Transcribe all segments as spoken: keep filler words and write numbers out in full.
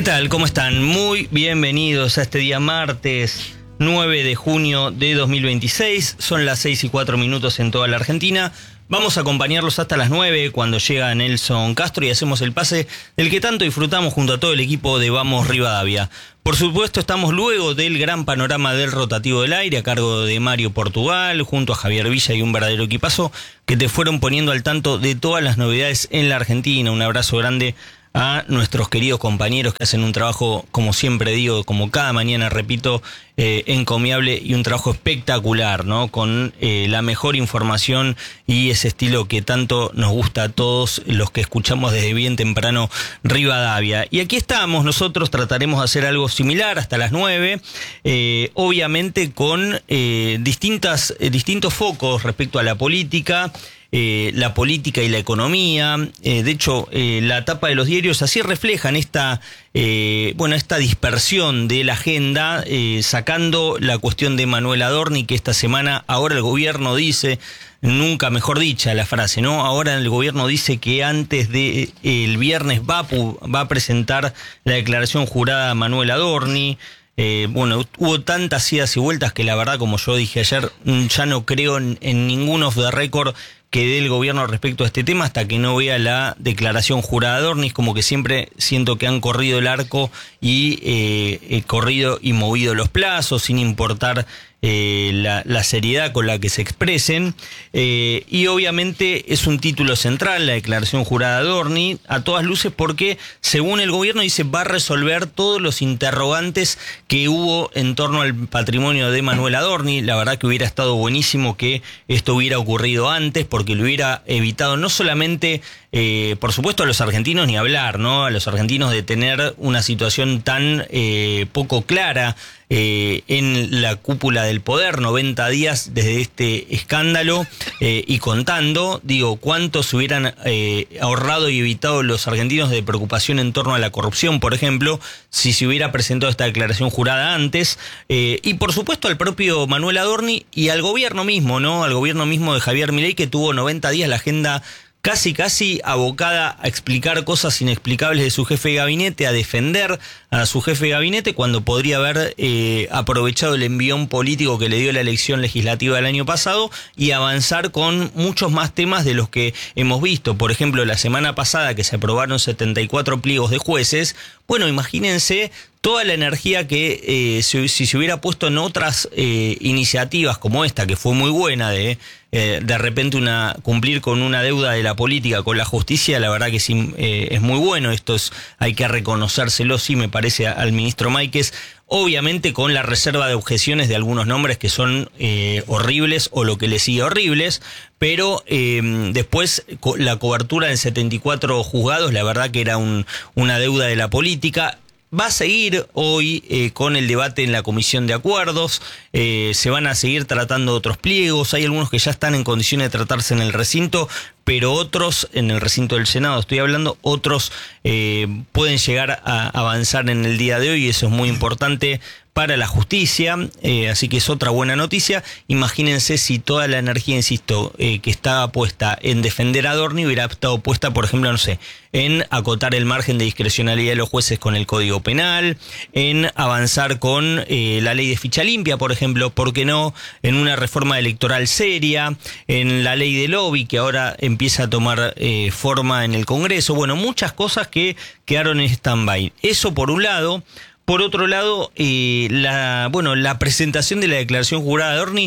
tal? ¿Cómo están? Muy bienvenidos a este día martes nueve de junio de dos mil veintiséis. Son las seis y cuatro minutos en toda la Argentina. Vamos a acompañarlos hasta las nueve cuando llega Nelson Castro y hacemos el pase del que tanto disfrutamos junto a todo el equipo de Vamos Rivadavia. Por supuesto, estamos luego del gran panorama del rotativo del aire a cargo de Mario Portugal, junto a Javier Villa y un verdadero equipazo que te fueron poniendo al tanto de todas las novedades en la Argentina. Un abrazo grande a nuestros queridos compañeros que hacen un trabajo, como siempre digo, como cada mañana repito, eh, encomiable y un trabajo espectacular, ¿no? Con eh, la mejor información y ese estilo que tanto nos gusta a todos los que escuchamos desde bien temprano Rivadavia. Y aquí estamos, nosotros trataremos de hacer algo similar hasta las nueve, eh, obviamente con eh, distintas, eh, distintos focos respecto a la política. Eh, la política y la economía. Eh, de hecho, eh, la tapa de los diarios así reflejan esta, eh, bueno, esta dispersión de la agenda, eh, sacando la cuestión de Manuel Adorni, que esta semana ahora el gobierno dice, nunca mejor dicha la frase, ¿no? Ahora el gobierno dice que antes de eh, el viernes va a, va a presentar la declaración jurada a Manuel Adorni. Eh, bueno, hubo tantas idas y vueltas que la verdad, como yo dije ayer, ya no creo en, en ningún off the record que dé el gobierno respecto a este tema hasta que no vea la declaración jurada de Adorni. Como que siempre siento que han corrido el arco y eh, eh, corrido y movido los plazos sin importar eh, la, la seriedad con la que se expresen. Eh, y obviamente es un título central la declaración jurada de Adorni, a todas luces, porque según el gobierno dice va a resolver todos los interrogantes que hubo en torno al patrimonio de Manuel Adorni. La verdad que hubiera estado buenísimo que esto hubiera ocurrido antes, porque que lo hubiera evitado no solamente, eh, por supuesto, a los argentinos ni hablar, ¿no? A los argentinos de tener una situación tan eh, poco clara eh, en la cúpula del poder, noventa días desde este escándalo eh, y contando, digo, cuánto se hubieran eh, ahorrado y evitado los argentinos de preocupación en torno a la corrupción, por ejemplo, si se hubiera presentado esta declaración jurada antes, eh, y por supuesto al propio Manuel Adorni y al gobierno mismo, ¿no? Al gobierno mismo de Javier Milei, que tuvo noventa días la agenda casi casi abocada a explicar cosas inexplicables de su jefe de gabinete, a defender a su jefe de gabinete, cuando podría haber eh, aprovechado el envión político que le dio la elección legislativa del año pasado y avanzar con muchos más temas de los que hemos visto. Por ejemplo, la semana pasada que se aprobaron setenta y cuatro pliegos de jueces. Bueno, imagínense toda la energía que eh, si, si se hubiera puesto en otras eh, iniciativas como esta, que fue muy buena, de eh, de repente una cumplir con una deuda de la política con la justicia. La verdad que sí, eh, es muy bueno. Esto es, hay que reconocérselo, sí, me parece, al ministro Máiquez. Obviamente con la reserva de objeciones de algunos nombres que son eh, horribles o lo que le sigue horribles, pero eh, después la cobertura en setenta y cuatro juzgados, la verdad que era un, una deuda de la política. Va a seguir hoy eh, con el debate en la Comisión de Acuerdos, eh, se van a seguir tratando otros pliegos, hay algunos que ya están en condiciones de tratarse en el recinto, pero otros, en el recinto del Senado estoy hablando, otros eh, pueden llegar a avanzar en el día de hoy y eso es muy importante para la justicia, eh, así que es otra buena noticia. Imagínense si toda la energía, insisto, eh, que estaba puesta en defender a Adorni hubiera estado puesta, por ejemplo, no sé, en acotar el margen de discrecionalidad de los jueces con el Código Penal, en avanzar con eh, la ley de ficha limpia, por ejemplo, ¿por qué no? En una reforma electoral seria, en la ley de lobby que ahora empieza a tomar eh, forma en el Congreso. Bueno, muchas cosas que quedaron en stand-by. Eso por un lado. Por otro lado, eh, la bueno la presentación de la declaración jurada de Adorni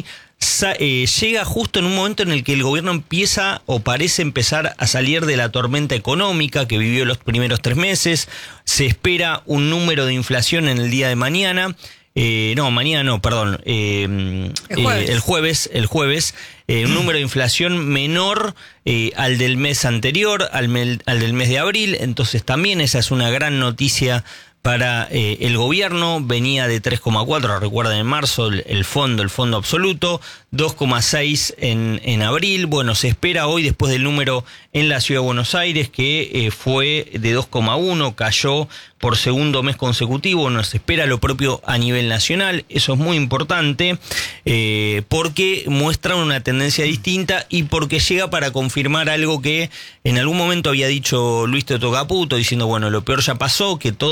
eh, llega justo en un momento en el que el gobierno empieza o parece empezar a salir de la tormenta económica que vivió los primeros tres meses. Se espera un número de inflación en el día de mañana. Eh, no, mañana no, perdón. Eh, el jueves. Eh, el jueves, el jueves eh, un número de inflación menor eh, al del mes anterior, al, me, al del mes de abril. Entonces también esa es una gran noticia para eh, el gobierno. Venía de tres coma cuatro, recuerden, en marzo el, el fondo, el fondo absoluto, dos coma seis en, en abril. Bueno, se espera hoy, después del número en la Ciudad de Buenos Aires, que eh, fue de dos coma uno, cayó por segundo mes consecutivo. Nos espera lo propio a nivel nacional. Eso es muy importante eh, porque muestra una tendencia distinta y porque llega para confirmar algo que en algún momento había dicho Luis Toto Caputo, diciendo, bueno, lo peor ya pasó, que todos miramos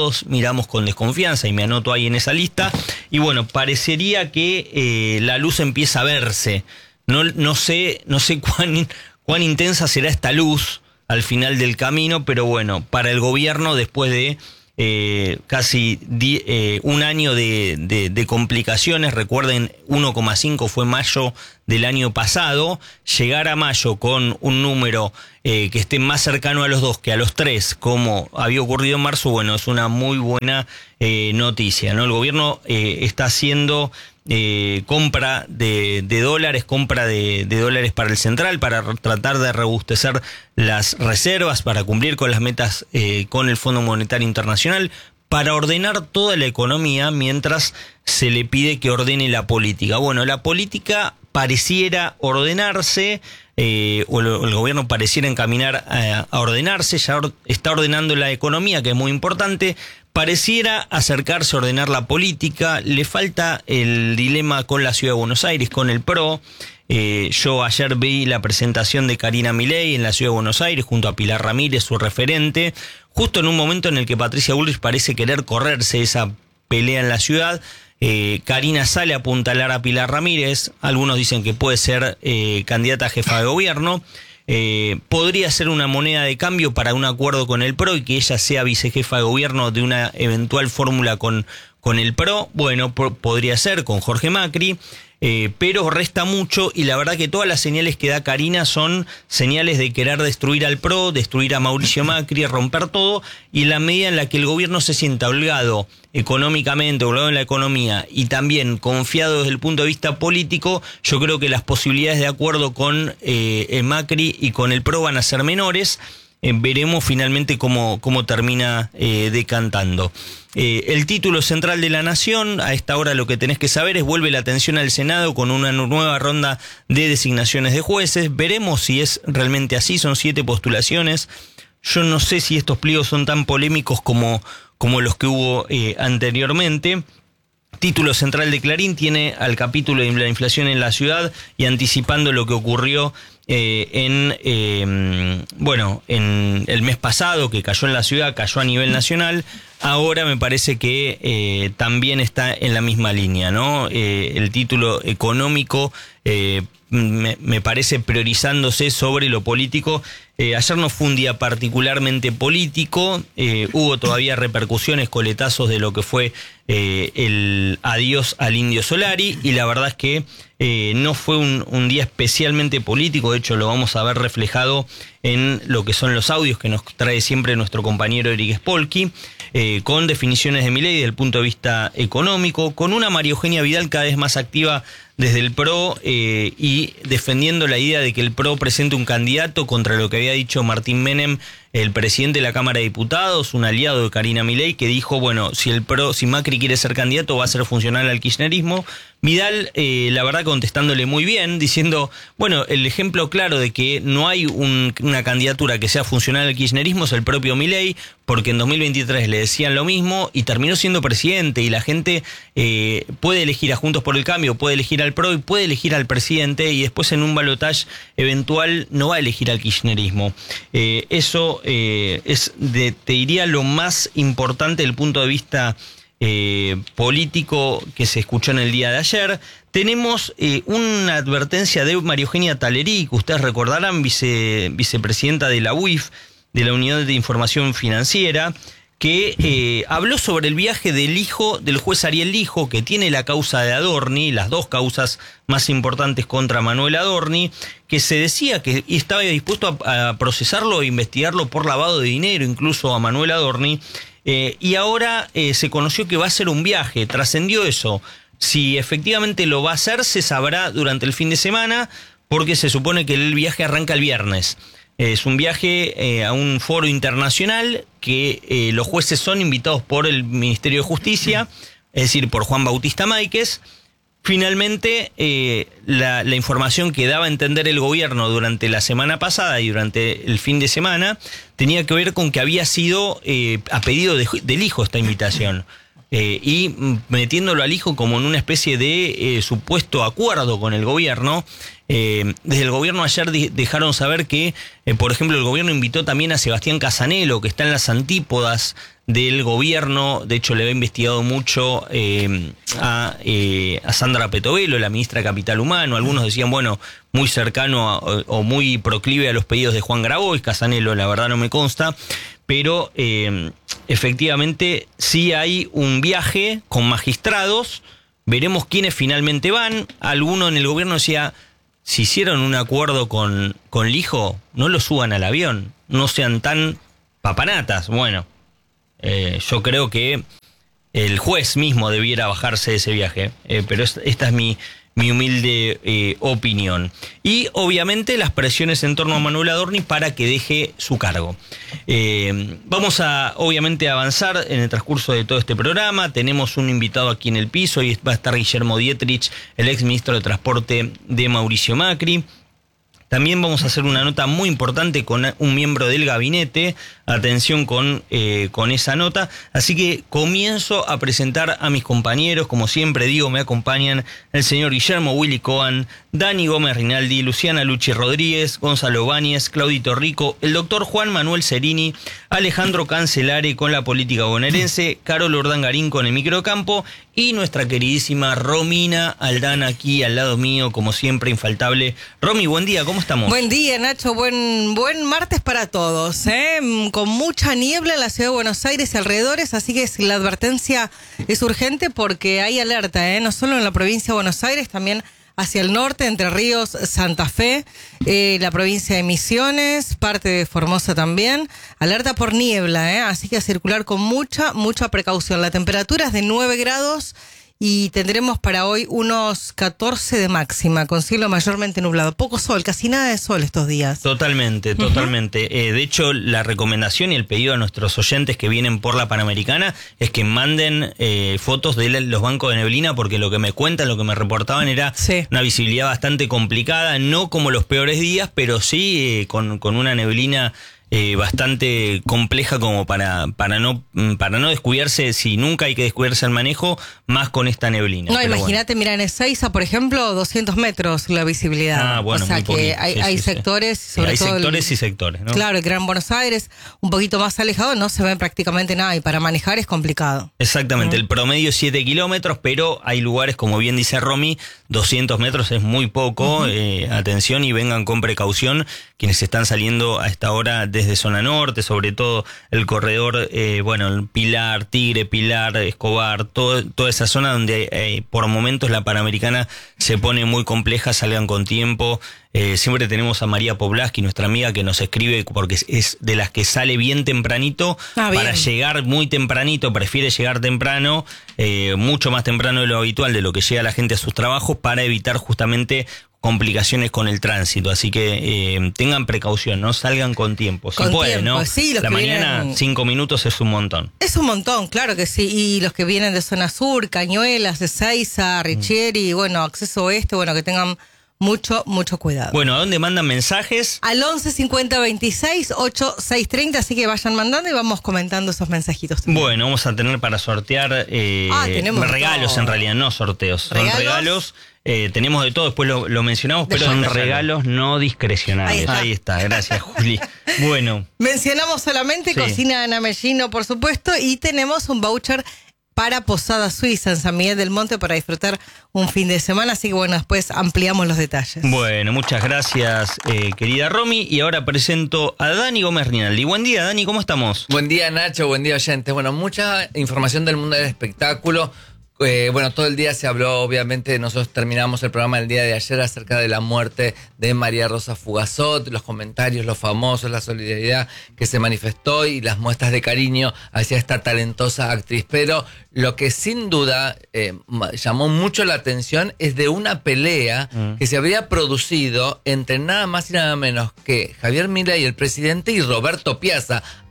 miramos con desconfianza y me anoto ahí en esa lista. Y bueno, parecería que eh, la luz empieza a verse. No, no sé, no sé cuán, cuán intensa será esta luz al final del camino, pero bueno, para el gobierno, después de eh, casi di, eh, un año de, de, de complicaciones, recuerden, uno coma cinco fue mayo del año pasado, llegar a mayo con un número eh, que esté más cercano a los dos que a los tres, como había ocurrido en marzo, bueno, es una muy buena eh, noticia, ¿no? El gobierno eh, está haciendo Eh, compra de, de dólares, compra de, de dólares para el central, para tratar de robustecer las reservas, para cumplir con las metas eh, con el Fondo Monetario Internacional, para ordenar toda la economía mientras se le pide que ordene la política. Bueno, la política pareciera ordenarse, eh, o, lo, o el gobierno pareciera encaminar a, a ordenarse, ya or, está ordenando la economía, que es muy importante. Pareciera acercarse a ordenar la política, le falta el dilema con la Ciudad de Buenos Aires, con el P R O. Eh, yo ayer vi la presentación de Karina Milei en la Ciudad de Buenos Aires junto a Pilar Ramírez, su referente, justo en un momento en el que Patricia Bullrich parece querer correrse esa pelea en la ciudad. Eh, Karina sale a apuntalar a Pilar Ramírez, algunos dicen que puede ser eh, candidata a jefa de gobierno. Eh, podría ser una moneda de cambio para un acuerdo con el P R O y que ella sea vicejefa de gobierno de una eventual fórmula con, con el P R O. Bueno, po- podría ser con Jorge Macri, eh, pero resta mucho y la verdad que todas las señales que da Karina son señales de querer destruir al P R O, destruir a Mauricio Macri, romper todo, y en la medida en la que el gobierno se sienta holgado económicamente, holgado en la economía y también confiado desde el punto de vista político, yo creo que las posibilidades de acuerdo con eh, Macri y con el P R O van a ser menores. Eh, veremos finalmente cómo, cómo termina eh, decantando. Eh, el título central de La Nación, a esta hora lo que tenés que saber es: vuelve la atención al Senado con una nueva ronda de designaciones de jueces. Veremos si es realmente así, son siete postulaciones. Yo no sé si estos pliegos son tan polémicos como, como los que hubo eh, anteriormente. Título central de Clarín tiene al capítulo de la inflación en la ciudad y anticipando lo que ocurrió eh, en eh, bueno en el mes pasado, que cayó en la ciudad, cayó a nivel nacional. Ahora me parece que eh, también está en la misma línea, ¿no? Eh, el título económico eh, me, me parece priorizándose sobre lo político. Eh, ayer no fue un día particularmente político, eh, hubo todavía repercusiones, coletazos de lo que fue eh, el adiós al Indio Solari, y la verdad es que eh, no fue un, un día especialmente político. De hecho lo vamos a ver reflejado en lo que son los audios que nos trae siempre nuestro compañero Eric Spolky, eh, con definiciones de Milei desde el punto de vista económico, con una María Eugenia Vidal cada vez más activa desde el P R O eh, y defendiendo la idea de que el P R O presente un candidato contra lo que había dicho Martín Menem, el presidente de la Cámara de Diputados, un aliado de Karina Milei, que dijo, bueno, si el P R O, si Macri quiere ser candidato va a ser funcional al kirchnerismo. Vidal, eh, la verdad, contestándole muy bien, diciendo, bueno, el ejemplo claro de que no hay un, una candidatura que sea funcional al kirchnerismo es el propio Milei, porque en dos mil veintitrés le decían lo mismo y terminó siendo presidente, y la gente eh, puede elegir a Juntos por el Cambio, puede elegir al P R O y puede elegir al presidente, y después en un balotaje eventual no va a elegir al kirchnerismo. Eh, eso eh, es, de, te diría, lo más importante desde el punto de vista Eh, político que se escuchó en el día de ayer. Tenemos eh, una advertencia de María Eugenia Talerí, que ustedes recordarán, vice, vicepresidenta de la U I F, de la Unidad de Información Financiera, que eh, habló sobre el viaje del hijo del juez Ariel Lijo, que tiene la causa de Adorni, las dos causas más importantes contra Manuel Adorni, que se decía que estaba dispuesto a, a procesarlo e investigarlo por lavado de dinero, incluso a Manuel Adorni. Eh, y ahora eh, se conoció que va a ser un viaje, trascendió eso. Si efectivamente lo va a hacer, se sabrá durante el fin de semana, porque se supone que el viaje arranca el viernes. Eh, es un viaje eh, a un foro internacional que eh, los jueces son invitados por el Ministerio de Justicia, es decir, por Juan Bautista Máiquez. Finalmente, eh, la, la información que daba a entender el gobierno durante la semana pasada y durante el fin de semana tenía que ver con que había sido eh, a pedido de, del hijo esta invitación. eh, y metiéndolo al hijo como en una especie de eh, supuesto acuerdo con el gobierno. Eh, desde el gobierno ayer de, dejaron saber que, eh, por ejemplo, el gobierno invitó también a Sebastián Casanelo, que está en las antípodas del gobierno. De hecho, le ha investigado mucho eh, a, eh, a Sandra Petovelo, la ministra de Capital Humano. Algunos decían, bueno, muy cercano a, o, o muy proclive a los pedidos de Juan Grabois. Casanelo, la verdad, no me consta. Pero eh, efectivamente sí hay un viaje con magistrados. Veremos quiénes finalmente van. Alguno en el gobierno decía, si hicieron un acuerdo con, con Lijo, no lo suban al avión, no sean tan papanatas. Bueno, eh, yo creo que el juez mismo debiera bajarse de ese viaje, eh, pero es, esta es mi, mi humilde eh, opinión. Y obviamente las presiones en torno a Manuel Adorni para que deje su cargo. Eh, vamos a obviamente avanzar en el transcurso de todo este programa. Tenemos un invitado aquí en el piso y va a estar Guillermo Dietrich, el ex ministro de Transporte de Mauricio Macri. También vamos a hacer una nota muy importante con un miembro del gabinete. Atención con, eh, con esa nota. Así que comienzo a presentar a mis compañeros. Como siempre digo, me acompañan el señor Guillermo Willy Cohen, Dani Gómez Rinaldi, Luciana Luchi Rodríguez, Gonzalo Báñez, Claudito Rico, el doctor Juan Manuel Cerini, Alejandro Cancelare con la política bonaerense, Carol Urdangarín con el microcampo y nuestra queridísima Romina Aldana aquí al lado mío, como siempre, infaltable. Romy, buen día, ¿cómo estamos? Buen día, Nacho, buen, buen martes para todos, ¿eh? Con mucha niebla en la ciudad de Buenos Aires y alrededores, así que la advertencia es urgente porque hay alerta, ¿eh? No solo en la provincia de Buenos Aires, también hacia el norte, Entre Ríos, Santa Fe, eh, la provincia de Misiones, parte de Formosa también. Alerta por niebla, ¿eh? Así que a circular con mucha, mucha precaución. La temperatura es de nueve grados y tendremos para hoy unos catorce de máxima, con cielo mayormente nublado. Poco sol, casi nada de sol estos días. Totalmente, totalmente. Uh-huh. Eh, de hecho, la recomendación y el pedido a nuestros oyentes que vienen por la Panamericana es que manden eh, fotos de los bancos de neblina, porque lo que me cuentan, lo que me reportaban era sí. una visibilidad bastante complicada, no como los peores días, pero sí eh, con, con una neblina Eh, bastante compleja como para, para, no, para no descuidarse, si nunca hay que descuidarse al manejo, más con esta neblina. No, imagínate, bueno. Mira, en Ezeiza, por ejemplo, doscientos metros la visibilidad. Ah, bueno, o sea muy que poquito. hay, sí, hay sí, sectores, sí. sobre hay todo sectores el, y sectores, ¿no? Claro, el Gran Buenos Aires, un poquito más alejado, no se ve prácticamente nada y para manejar es complicado. Exactamente, ¿Mm? El promedio es siete kilómetros, pero hay lugares, como bien dice Romy, doscientos metros es muy poco. Uh-huh. eh, atención y vengan con precaución quienes están saliendo a esta hora desde zona norte, sobre todo el corredor, eh, bueno, el Pilar, Tigre, Pilar, Escobar, todo, toda esa zona donde eh, por momentos la Panamericana se pone muy compleja, salgan con tiempo. Eh, siempre tenemos a María Poblaski, nuestra amiga, que nos escribe porque es de las que sale bien tempranito ah, bien. para llegar muy tempranito, prefiere llegar temprano, eh, mucho más temprano de lo habitual, de lo que llega la gente a sus trabajos, para evitar justamente complicaciones con el tránsito, así que eh, tengan precaución, no salgan con tiempo, si con pueden, tiempo, ¿no? Sí, la mañana vienen... cinco minutos es un montón. Es un montón, claro que sí, y los que vienen de zona sur, Cañuelas, Ezeiza, Richieri, mm. bueno, acceso oeste, bueno, que tengan mucho, mucho cuidado. Bueno, ¿a dónde mandan mensajes? Al once cincuenta veintiséis ochenta y seis treinta, así que vayan mandando y vamos comentando esos mensajitos también. Bueno, vamos a tener para sortear eh, ah, regalos todo. En realidad, no sorteos, ¿regalos? Son regalos. Eh, tenemos de todo, después lo, lo mencionamos, pero son regalos no discrecionales. Ahí está, Ahí está gracias, Juli. Bueno. Mencionamos solamente sí. Cocina Ana Mellino, por supuesto, y tenemos un voucher para Posada Suiza en San Miguel del Monte para disfrutar un fin de semana, así que bueno, después ampliamos los detalles. Bueno, muchas gracias, eh, querida Romy, y ahora presento a Dani Gómez Rinaldi. Buen día, Dani, ¿cómo estamos? Buen día, Nacho, buen día, oyentes. Bueno, mucha información del mundo del espectáculo. Eh, bueno, todo el día se habló, obviamente, nosotros terminamos el programa el día de ayer acerca de la muerte de María Rosa Fugazot, los comentarios, los famosos, la solidaridad que se manifestó y las muestras de cariño hacia esta talentosa actriz. Pero lo que sin duda eh, llamó mucho la atención es de una pelea mm. que se habría producido entre nada más y nada menos que Javier Milei, el presidente, y Roberto Piazza,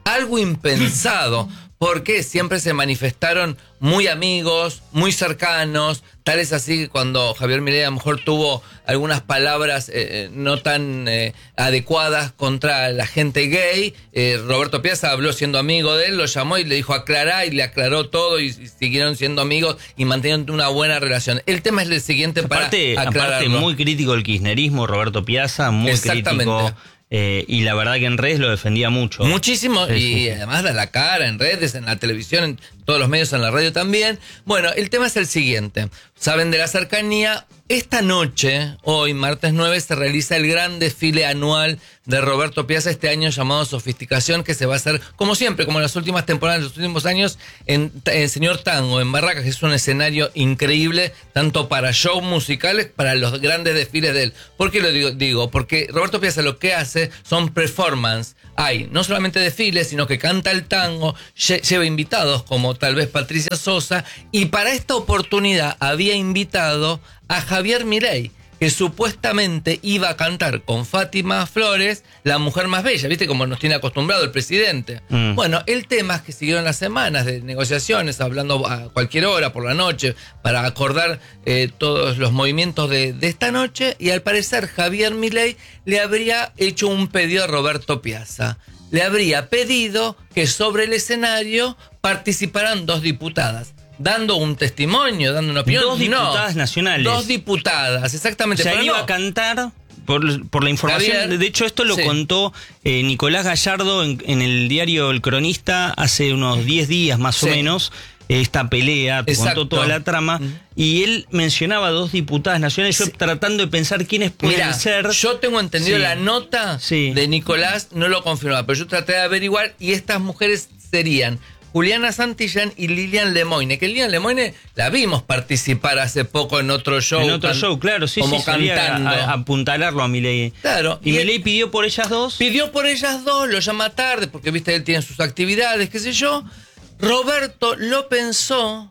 algo impensado, porque siempre se manifestaron muy amigos, muy cercanos, tal es así que cuando Javier Milei a lo mejor tuvo algunas palabras eh, no tan eh, adecuadas contra la gente gay, eh, Roberto Piazza habló siendo amigo de él, lo llamó y le dijo aclará, y le aclaró todo, y, y siguieron siendo amigos y manteniendo una buena relación. El tema es el siguiente aparte, para aclararlo. Aparte muy crítico el kirchnerismo, Roberto Piazza, muy crítico. Eh, y la verdad que en redes lo defendía mucho. Muchísimo, sí, y sí. además da la cara en redes, en la televisión, en todos los medios, en la radio también. Bueno, el tema es el siguiente. Saben de la cercanía. Esta noche, hoy, martes nueve, se realiza el gran desfile anual de Roberto Piazza, este año llamado Sofisticación, que se va a hacer, como siempre, como en las últimas temporadas, en los últimos años, en, en Señor Tango, en Barracas, que es un escenario increíble, tanto para shows musicales, para los grandes desfiles de él. ¿Por qué lo digo? Digo, porque Roberto Piazza lo que hace son performance. Hay no solamente desfiles, sino que canta el tango, lle- lleva invitados como tal vez Patricia Sosa, y para esta oportunidad había invitado a Javier Milei, que supuestamente iba a cantar con Fátima Flores, La Mujer Más Bella, ¿viste? Como nos tiene acostumbrado el presidente. Mm. Bueno, el tema es que siguieron las semanas de negociaciones, hablando a cualquier hora por la noche, para acordar eh, todos los movimientos de, de esta noche, y al parecer Javier Milei le habría hecho un pedido a Roberto Piazza. Le habría pedido que sobre el escenario participaran dos diputadas, dando un testimonio, dando una opinión. Dos diputadas no, nacionales. Dos diputadas, exactamente. O sea, pero iba no. a cantar por, por la información. Javier, de hecho, esto lo sí. contó eh, Nicolás Gallardo en, en el diario El Cronista hace unos diez días más sí. o menos. Esta pelea, Exacto. contó toda la trama, uh-huh. y él mencionaba dos diputadas nacionales, yo sí. tratando de pensar quiénes pueden Mirá, ser. Yo tengo entendido sí. la nota sí. de Nicolás, no lo confirmaba, pero yo traté de averiguar, y estas mujeres serían Juliana Santillán y Lilian Lemoyne, que Lilian Lemoyne la vimos participar hace poco en otro show. En otro can- show, claro, sí, como sí, cantando. A, a apuntalarlo a Milei. Claro. ¿Y, y Milei pidió por ellas dos? Pidió por ellas dos, lo llama tarde, porque viste, él tiene sus actividades, qué sé yo. Roberto lo pensó,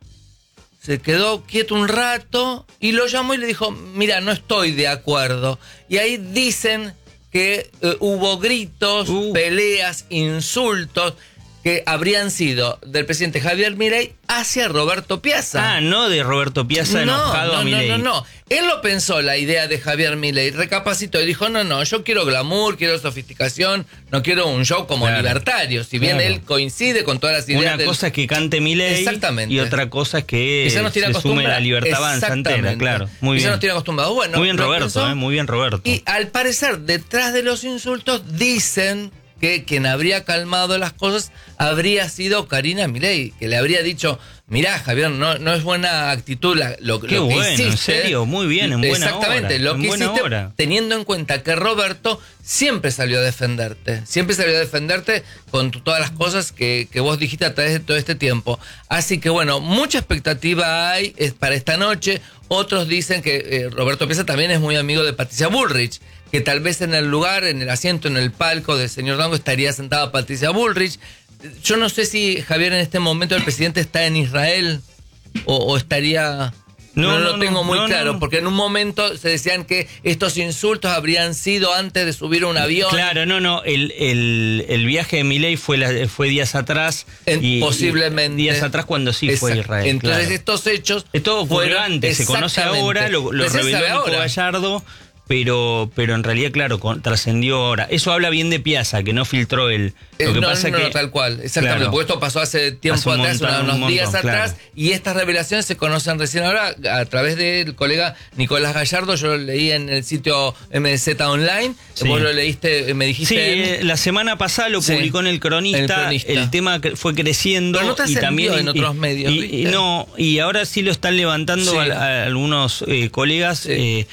se quedó quieto un rato y lo llamó y le dijo, mira, no estoy de acuerdo. Y ahí dicen que eh, hubo gritos, uh. peleas, insultos, que habrían sido del presidente Javier Milei hacia Roberto Piazza. Ah, no de Roberto Piazza no, enojado no, a Milei. No, no, no. Él lo pensó, la idea de Javier Milei, recapacitó y dijo, no, no, yo quiero glamour, quiero sofisticación, no quiero un show como claro. libertario. Si bien claro. él coincide con todas las ideas Una del... cosa es que cante Milei. Exactamente. Y otra cosa es que se, nos tiene se sume la libertad avanzantera, claro. Muy bien. Se nos tiene acostumbrado. Bueno, muy bien Roberto, pensó, eh, muy bien Roberto. Y al parecer, detrás de los insultos, dicen que quien habría calmado las cosas habría sido Karina Milei, que le habría dicho, mirá, Javier, no, no es buena actitud la, lo, Qué lo que bueno, hiciste. En serio, muy bien, en buena Exactamente, hora. lo en que buena hiciste, hora. Teniendo en cuenta que Roberto siempre salió a defenderte, siempre salió a defenderte con tu, todas las cosas que, que vos dijiste a través de todo este tiempo. Así que bueno, mucha expectativa hay es para esta noche. Otros dicen que eh, Roberto Piazza también es muy amigo de Patricia Bullrich, que tal vez en el lugar, en el asiento, en el palco del señor Dango estaría sentada Patricia Bullrich. Yo no sé si, Javier, en este momento el presidente está en Israel o, o estaría... No, no, no lo tengo no, muy no, claro, no. porque en un momento se decían que estos insultos habrían sido antes de subir a un avión. Claro, no, no, el, el, el viaje de Milei fue, la, fue días atrás. En, y, posiblemente. Y días atrás cuando sí Exacto. fue a Israel. Entonces claro. estos hechos... Esto ocurrió antes, se conoce ahora, lo, lo reveló Nico Gallardo. Pero, pero en realidad, claro, con, trascendió ahora. Eso habla bien de Piazza, que no filtró él. Lo eh, que no, pasa no, que, no, tal cual, exactamente, claro, porque esto pasó hace tiempo hace atrás, montón, unos montón, días claro. atrás, y estas revelaciones se conocen recién ahora a través del colega Nicolás Gallardo. Yo lo leí en el sitio M D Z Online, sí. Vos lo leíste, me dijiste... Sí, en... la semana pasada lo sí. publicó en El Cronista, el, cronista. el tema fue creciendo. Pero no te y también en otros y, medios, y, y no, y ahora sí lo están levantando sí. a, a algunos eh, colegas... Sí. Eh,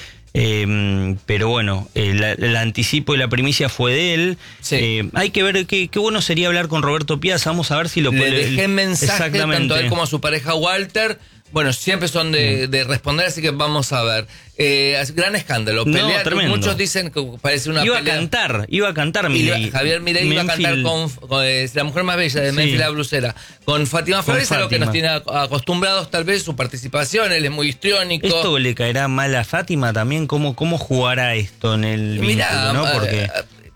Eh, pero bueno, el, el anticipo y la primicia fue de él. Sí. Eh, hay que ver qué, qué bueno sería hablar con Roberto Piazza. Vamos a ver si lo puede. Le dejé mensaje tanto a él como a su pareja Walter. Bueno, siempre son de, de responder, así que vamos a ver. Eh, gran escándalo. Pelea, no, muchos dicen que parece una iba pelea. Iba a cantar, iba a cantar Milei. Javier Milei iba a cantar con, con eh, La Mujer Más Bella de sí. Memphis La Blusera. Con Fátima Flores, a lo que nos tiene acostumbrados tal vez su participación. Él es muy histriónico. ¿Esto le caerá mal a Fátima también? ¿Cómo, cómo jugará esto en el vínculo, Mirá, no? Porque... Uh,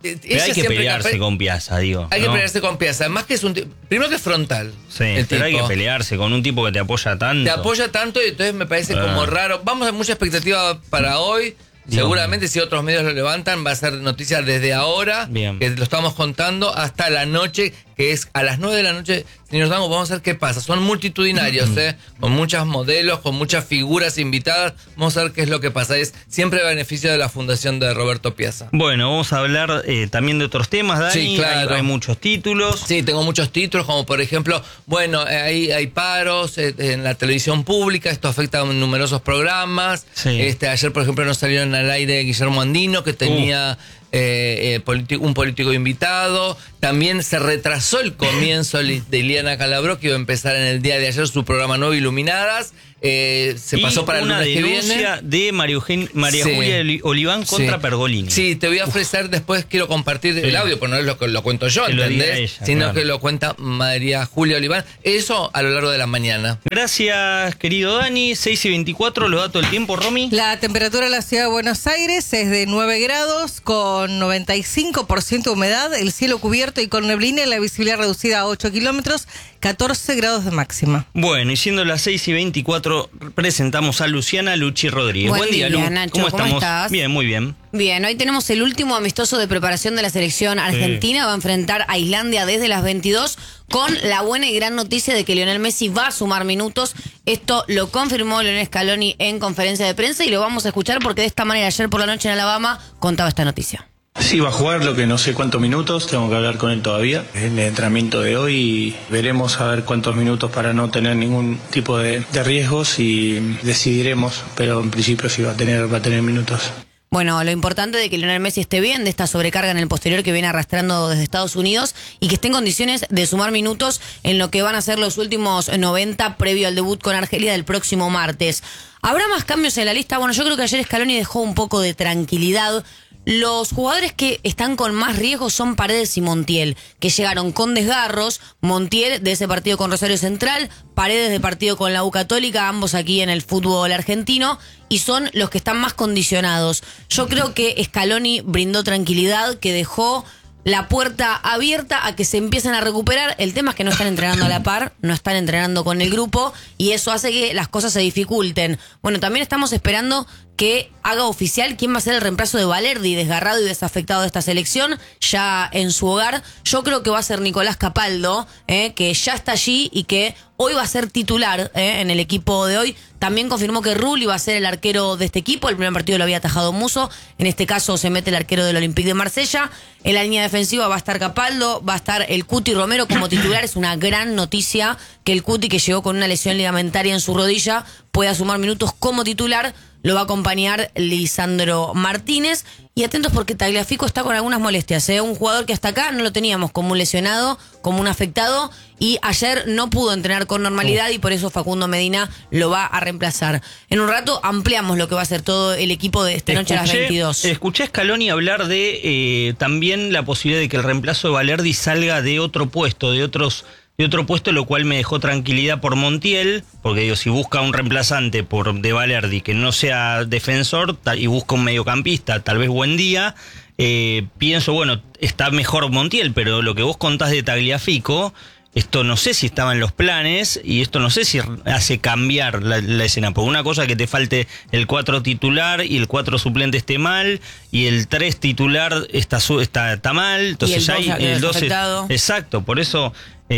Pero hay que pelearse capaz, con Piazza, digo. Hay ¿no? que pelearse con Piazza. Además que es un primero que es frontal. Sí, pero tipo. Hay que pelearse con un tipo que te apoya tanto. Te apoya tanto y entonces me parece ah. como raro. Vamos a ver mucha expectativa para hoy. Dios Seguramente mío. Si otros medios lo levantan va a ser noticia desde ahora, Bien. que lo estamos contando, hasta la noche, que es a las nueve de la noche. Señor Dango, vamos a ver qué pasa. Son multitudinarios, ¿eh? Con muchas modelos, con muchas figuras invitadas. Vamos a ver qué es lo que pasa. Es siempre a beneficio de la fundación de Roberto Piazza. Bueno, vamos a hablar eh, también de otros temas, Dani. Sí, claro. Hay, hay muchos títulos. Sí, tengo muchos títulos, como por ejemplo, bueno, hay, hay paros eh, en la televisión pública. Esto afecta a numerosos programas. Sí. Este, ayer, por ejemplo, nos salieron al aire Guillermo Andino, que tenía... Uh. Eh, eh, un político invitado. También se retrasó el comienzo de Liliana Calabró, que iba a empezar en el día de ayer su programa Nuevo Iluminadas. Eh, se y pasó para el lunes que viene. Una denuncia de María, Eugen, María sí. Julia Oliván contra sí. Pergolini. Sí, te voy a ofrecer Uf. después, quiero compartir sí. el audio, porque no es lo que lo cuento yo, que ¿entendés? Lo ella, Sino claro. que lo cuenta María Julia Oliván. Eso a lo largo de la mañana. Gracias, querido Dani. seis y veinticuatro, los datos del tiempo, Romy. La temperatura en la ciudad de Buenos Aires es de nueve grados, con noventa y cinco por ciento de humedad, el cielo cubierto y con neblina y la visibilidad reducida a ocho kilómetros, catorce grados de máxima. Bueno, y siendo las seis y veinticuatro, presentamos a Luciana Luchi Rodríguez. Buen, Buen día, día Lu. Nacho, ¿Cómo, ¿cómo estamos? estás? Bien, muy bien. Bien, hoy tenemos el último amistoso de preparación de la selección argentina. Sí. Va a enfrentar a Islandia desde las veintidós con la buena y gran noticia de que Lionel Messi va a sumar minutos. Esto lo confirmó Lionel Scaloni en conferencia de prensa y lo vamos a escuchar porque de esta manera ayer por la noche en Alabama contaba esta noticia. Sí, va a jugar, lo que no sé cuántos minutos, tengo que hablar con él todavía. En el entrenamiento de hoy veremos a ver cuántos minutos para no tener ningún tipo de, de riesgos y decidiremos, pero en principio sí va a tener, va a tener minutos. Bueno, lo importante de que Lionel Messi esté bien, de esta sobrecarga en el posterior que viene arrastrando desde Estados Unidos y que esté en condiciones de sumar minutos en lo que van a ser los últimos noventa previo al debut con Argelia del próximo martes. ¿Habrá más cambios en la lista? Bueno, yo creo que ayer Scaloni dejó un poco de tranquilidad. Los jugadores que están con más riesgo son Paredes y Montiel, que llegaron con desgarros. Montiel de ese partido con Rosario Central, Paredes de partido con la U Católica, ambos aquí en el fútbol argentino, y son los que están más condicionados. Yo creo que Scaloni brindó tranquilidad, que dejó la puerta abierta a que se empiecen a recuperar. El tema es que no están entrenando a la par, no están entrenando con el grupo y eso hace que las cosas se dificulten. Bueno, también estamos esperando que haga oficial quién va a ser el reemplazo de Valerdi, desgarrado y desafectado de esta selección, ya en su hogar. Yo creo que va a ser Nicolás Capaldo, eh, que ya está allí y que hoy va a ser titular eh, en el equipo de hoy. También confirmó que Rulli va a ser el arquero de este equipo. El primer partido lo había atajado Musso. En este caso se mete el arquero del Olympique de Marsella. En la línea defensiva va a estar Capaldo, va a estar el Cuti Romero como titular. Es una gran noticia que el Cuti, que llegó con una lesión ligamentaria en su rodilla, pueda sumar minutos como titular. Lo va a acompañar Lisandro Martínez. Y atentos porque Tagliafico está con algunas molestias, ¿eh? Un jugador que hasta acá no lo teníamos como un lesionado, como un afectado. Y ayer no pudo entrenar con normalidad y por eso Facundo Medina lo va a reemplazar. En un rato ampliamos lo que va a ser todo el equipo de esta noche a las veintidós. Escuché a Scaloni hablar de eh, también la posibilidad de que el reemplazo de Valerdi salga de otro puesto, de otros... de otro puesto, lo cual me dejó tranquilidad por Montiel, porque digo, si busca un reemplazante por de Valerdi que no sea defensor y busca un mediocampista, tal vez Buendía, eh, pienso, bueno, está mejor Montiel, pero lo que vos contás de Tagliafico, esto no sé si estaba en los planes y esto no sé si hace cambiar la, la escena. Porque una cosa es que te falte el cuatro titular y el cuatro suplente esté mal y el tres titular está, está, está mal. Entonces ya hay el dos. Exacto, por eso...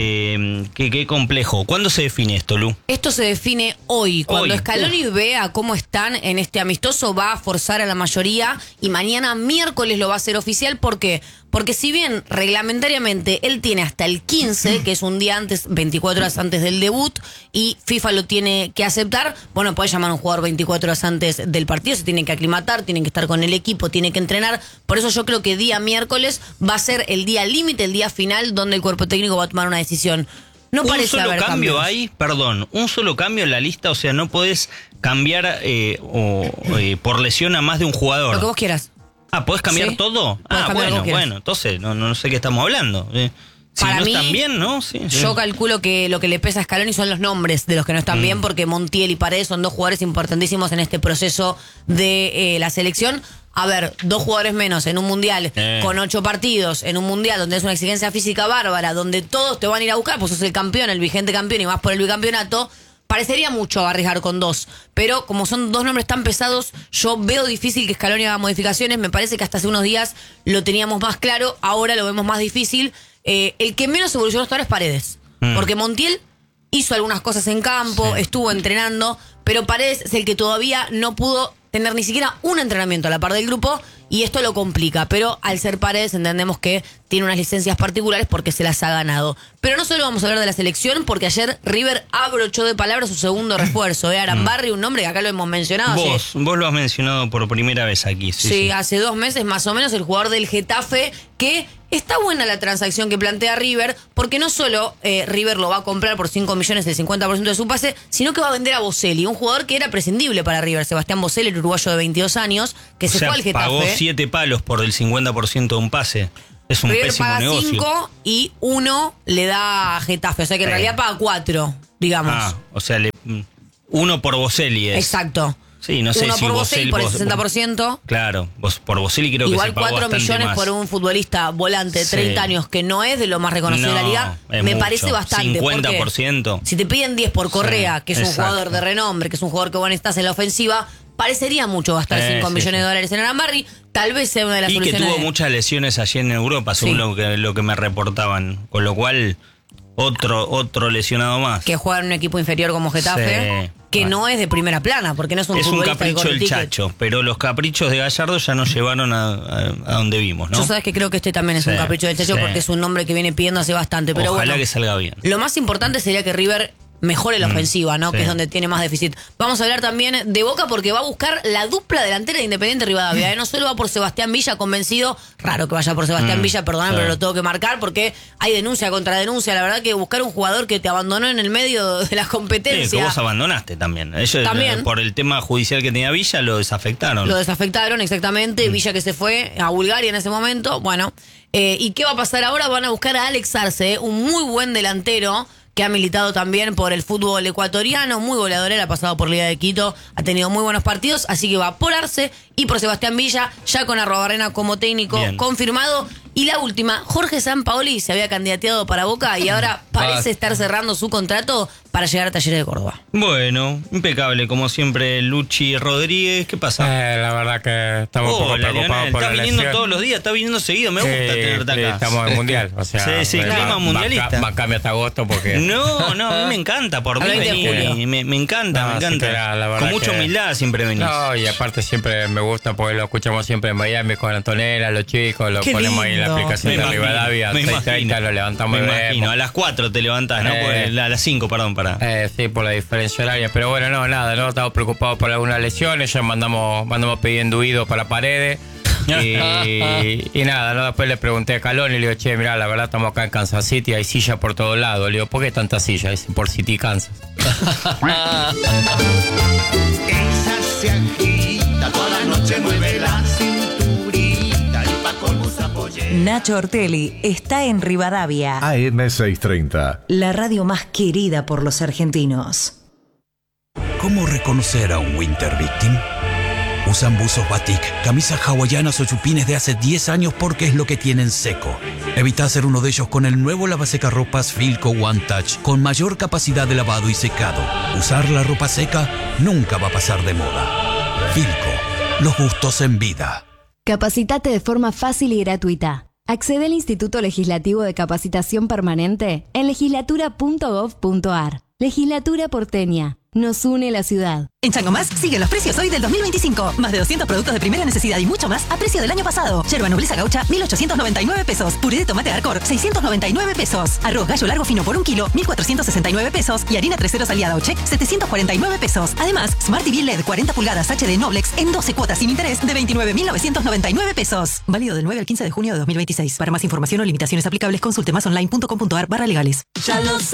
Eh, qué, qué complejo. ¿Cuándo se define esto, Lu? Esto se define hoy. Cuando hoy. Scaloni Uf. vea cómo están en este amistoso, va a forzar a la mayoría y mañana miércoles lo va a hacer oficial. ¿Por qué? Porque si bien reglamentariamente él tiene hasta el quince, que es un día antes, veinticuatro horas antes del debut, y FIFA lo tiene que aceptar, bueno, puede llamar a un jugador veinticuatro horas antes del partido, se tiene que aclimatar, tienen que estar con el equipo, tiene que entrenar. Por eso yo creo que día miércoles va a ser el día límite, el día final, donde el cuerpo técnico va a tomar una decisión. No un parece solo haber cambio cambios. hay, perdón, un solo cambio en la lista, o sea, no podés cambiar eh, o, eh, por lesión a más de un jugador. Lo que vos quieras. Ah, ¿podés cambiar ¿Sí? todo? Podés Ah, cambiar bueno, bueno, entonces no, no sé qué estamos hablando. Eh, Si Para no mí, están bien, ¿no? Sí, sí. Yo calculo que lo que le pesa a Scaloni son los nombres de los que no están Mm. bien, porque Montiel y Paredes son dos jugadores importantísimos en este proceso de eh, la selección. A ver, dos jugadores menos en un mundial Eh. con ocho partidos, en un mundial donde es una exigencia física bárbara, donde todos te van a ir a buscar, pues sos el campeón, el vigente campeón y vas por el bicampeonato. Parecería mucho arriesgar con dos, pero como son dos nombres tan pesados, yo veo difícil que Scaloni haga modificaciones. Me parece que hasta hace unos días lo teníamos más claro, ahora lo vemos más difícil. Eh, el que menos evolucionó hasta ahora es Paredes, Mm. porque Montiel hizo algunas cosas en campo, Sí. estuvo entrenando, pero Paredes es el que todavía no pudo tener ni siquiera un entrenamiento a la par del grupo, y esto lo complica. Pero al ser Paredes entendemos que tiene unas licencias particulares porque se las ha ganado. Pero no solo vamos a hablar de la selección, porque ayer River abrochó de palabras su segundo refuerzo, ¿eh? Arambarri, un nombre que acá lo hemos mencionado. hace- Vos, vos lo has mencionado por primera vez aquí. Sí, Sí, sí. hace dos meses más o menos, el jugador del Getafe, que está buena la transacción que plantea River, porque no solo eh, River lo va a comprar por cinco millones, el cincuenta por ciento de su pase, sino que va a vender a Boselli, un jugador que era prescindible para River, Sebastián Boselli, el uruguayo de veintidós años, que O se sea, fue al Getafe. pagó siete palos por el cincuenta por ciento de un pase. Es un River pésimo paga negocio. cinco y uno le da a Getafe, o sea que en Eh. realidad paga cuatro, digamos. Ah, o sea, le- uno por Boselli es. Exacto. Sí, no sé uno si por Boselli Boselli- por el vos- sesenta por ciento. Claro, vos, por Boselli creo que Igual se pagó cuatro bastante millones más. por un futbolista volante de Sí. treinta años que no es de lo más reconocido de la No, liga, es me mucho. parece bastante. cincuenta por porque ciento. Si te piden diez por Correa, Sí, que es un exacto. jugador de renombre, que es un jugador que vos necesitas en la ofensiva, parecería mucho gastar Eh, cinco sí, millones sí. de dólares en Arambarri. Tal vez sea una de las Y que soluciones. tuvo de- muchas lesiones allí en Europa, según Sí. lo, que, lo que me reportaban. Con lo cual, otro, otro lesionado más. que juega en un equipo inferior como Getafe, Sí. que Bueno. no es de primera plana, porque no es un Es un futbolista que capricho corre del ticket. Chacho, pero los caprichos de Gallardo ya nos llevaron a, a- a donde vimos, ¿no? Yo sabes que creo que este también es Sí, un capricho del Chacho, sí. porque es un nombre que viene pidiendo hace bastante. Pero Ojalá bueno, que salga bien. lo más importante sería que River mejore la Mm, ofensiva, ¿no? sí. Que es donde tiene más déficit. Vamos a hablar también de Boca, porque va a buscar la dupla delantera de Independiente Rivadavia. ¿eh? No solo va por Sebastián Villa, convencido, raro que vaya por Sebastián Mm, Villa, perdóname, sí. pero lo tengo que marcar porque hay denuncia contra denuncia. La verdad que buscar un jugador que te abandonó en el medio de la Sí, competencia. que vos abandonaste también. Ellos, También. eh, por el tema judicial que tenía Villa, lo desafectaron. Lo desafectaron, exactamente. Villa que se fue a Bulgaria en ese momento. Bueno, eh, ¿y qué va a pasar ahora? Van a buscar a Alex Arce, ¿eh? Un muy buen delantero que ha militado también por el fútbol ecuatoriano, muy goleador, él ha pasado por Liga de Quito, ha tenido muy buenos partidos, así que va por Arce y por Sebastián Villa, ya con Arrobarrena como técnico Bien. confirmado. Y la última, Jorge Sampaoli se había candidateado para Boca y ahora parece Ah. estar cerrando su contrato para llegar a Talleres de Córdoba. Bueno, impecable, como siempre, Luchi Rodríguez. ¿Qué pasa? Eh, la verdad que estamos un poco Hola, preocupados Leonel, por está la viniendo lesión. todos los días, está viniendo seguido. Me Sí, gusta tenerte sí, acá. estamos en mundial, o sea, Sí, sí, eh, clima va- mundialista. Va, va cambio hasta agosto porque No, no, a mí me encanta, por mí Al veinte de vení, julio. me, me encanta, No, me sí, encanta. pero la verdad Con mucha que- humildad siempre venís. No, y aparte siempre me gusta porque lo escuchamos siempre en Miami con Antonella, los chicos, lo Qué ponemos ahí en la lindo. aplicación Me de imagino, Rivadavia, me seis imagino. treinta lo levantamos Me y imagino, vemos. a las cuatro te levantás, ¿no? Eh. Por- a las cinco, perdón, para. Eh, sí, por la diferencia horaria, pero bueno, no, nada, no estamos preocupados por algunas lesiones, ya mandamos, mandamos pidiendo huido para Paredes. Y, y nada, ¿no? Después le pregunté a Calón y le digo, che, mirá, la verdad estamos acá en Kansas City, hay sillas por todos lados. Le digo, ¿por qué tantas sillas? Dice, por City, Kansas. Ella se agita, toda la noche mueve la cinturita y pa' colmo usa pollera. Nacho Ortelli está en Rivadavia, A M seiscientos treinta. la radio más querida por los argentinos. ¿Cómo reconocer a un winter victim? Usan buzos batik, camisas hawaianas o chupines de hace diez años porque es lo que tienen seco. Evita ser uno de ellos con el nuevo lavasecarropas Filco One Touch con mayor capacidad de lavado y secado. Usar la ropa seca nunca va a pasar de moda. Filco, los gustos en vida. Capacitate de forma fácil y gratuita. Accede al Instituto Legislativo de Capacitación Permanente en legislatura punto gov punto ar. Legislatura porteña. Nos une la ciudad. En Changomás siguen los precios hoy del dos mil veinticinco. Más de doscientos productos de primera necesidad y mucho más a precio del año pasado. Yerba nobleza gaucha, mil ochocientos noventa y nueve pesos. Puré de tomate Arcor, seiscientos noventa y nueve pesos. Arroz gallo largo fino por un kilo, mil cuatrocientos sesenta y nueve pesos. Y harina tres ceros aliada o check, setecientos cuarenta y nueve pesos. Además, Smart T V L E D cuarenta pulgadas H D Noblex en doce cuotas sin interés de veintinueve mil novecientos noventa y nueve pesos. Válido del nueve al quince de junio de dos mil veintiséis. Para más información o limitaciones aplicables, consulte más online punto com punto ar barra legales. Ya lo sé.